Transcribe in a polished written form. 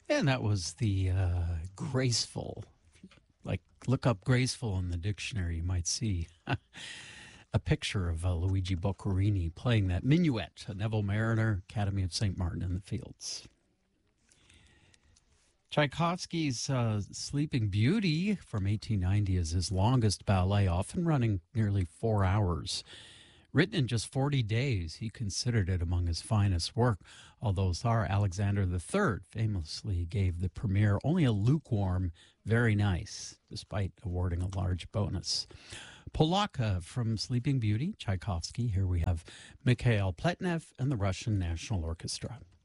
And that was the graceful, like look up graceful in the dictionary, you might see a picture of Luigi Boccherini playing that minuet, Neville Mariner, Academy of St. Martin in the Fields. Tchaikovsky's Sleeping Beauty from 1890 is his longest ballet, often running nearly 4 hours. Written in just 40 days, he considered it among his finest work, although Tsar Alexander III famously gave the premiere only a lukewarm, very nice, despite awarding a large bonus. Polaka from Sleeping Beauty, Tchaikovsky. Here we have Mikhail Pletnev and the Russian National Orchestra.